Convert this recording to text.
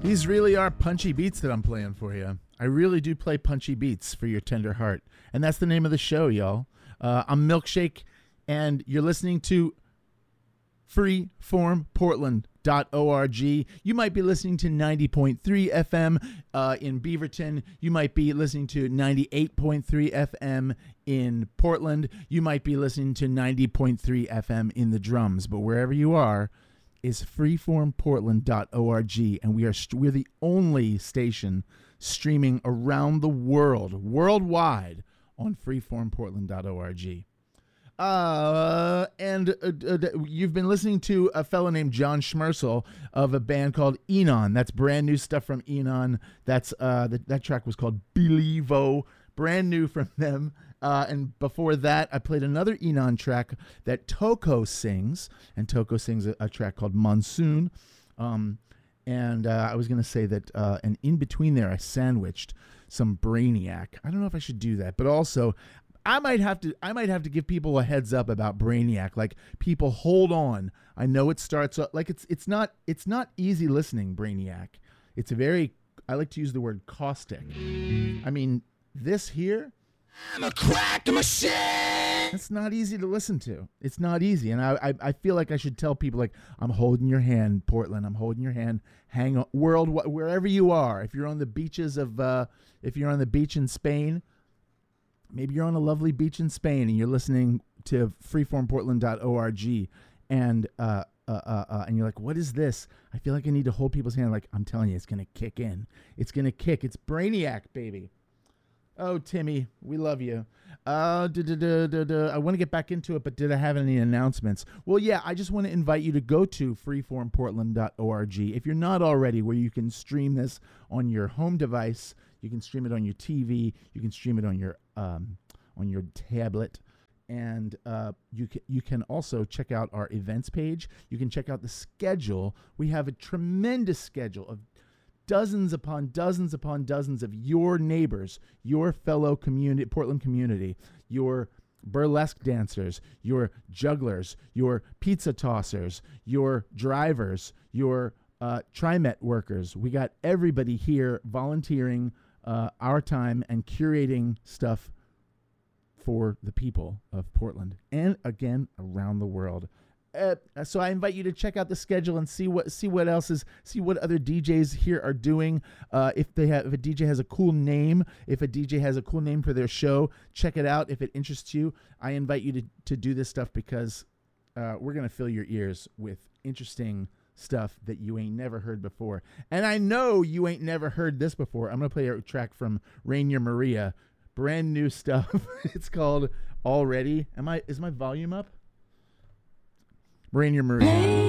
These really are punchy beats that I'm playing for you. I really do play punchy beats for your tender heart. And that's the name of the show, y'all. I'm Milkshake, and you're listening to freeformportland.org. You might be listening to 90.3 FM in Beaverton. You might be listening to 98.3 FM in Portland. You might be listening to 90.3 FM in the Drums. But wherever you are is freeformportland.org, and we're the only station streaming around the world, worldwide, on freeformportland.org. You've been listening to a fellow named John Schmersel of a band called Enon. That's brand new stuff from Enon. That's that track was called Believo, brand new from them. And before that, I played another Enon track that Toko sings, and Toko sings a track called Monsoon. I was going to say that, and in between there, I sandwiched some Brainiac. I don't know if I should do that, but also I might have to give people a heads up about Brainiac. Like, people, hold on. I know it starts up like it's not easy listening. Brainiac. It's very, I like to use the word caustic. I mean, this here, I'm a cracked machine. It's not easy to listen to. It's not easy, and I feel like I should tell people, like, I'm holding your hand, Portland. I'm holding your hand. Hang on, world, wherever you are. If you're on the beaches of, if you're on the beach in Spain, maybe you're on a lovely beach in Spain, and you're listening to freeformportland.org, and you're like, what is this? I feel like I need to hold people's hand. Like, I'm telling you, it's gonna kick in. It's gonna kick. It's Brainiac, baby. Oh, Timmy, we love you. I want to get back into it, but did I have any announcements? Well, yeah, I just want to invite you to go to freeformportland.org. If you're not already, where you can stream this on your home device, you can stream it on your TV, you can stream it on your tablet, and you can also check out our events page. You can check out the schedule. We have a tremendous schedule of dozens upon dozens upon dozens of your neighbors, your fellow Portland community, your burlesque dancers, your jugglers, your pizza tossers, your drivers, your TriMet workers. We got everybody here volunteering our time and curating stuff for the people of Portland and, again, around the world. So I invite you to check out the schedule and see what other DJs here are doing. If a DJ has a cool name, for their show, check it out. If it interests you, I invite you to do this stuff, because we're gonna fill your ears with interesting stuff that you ain't never heard before. And I know you ain't never heard this before. I'm gonna play a track from Rainier Maria, brand new stuff. It's called Already. Is my volume up? Rainier Maria.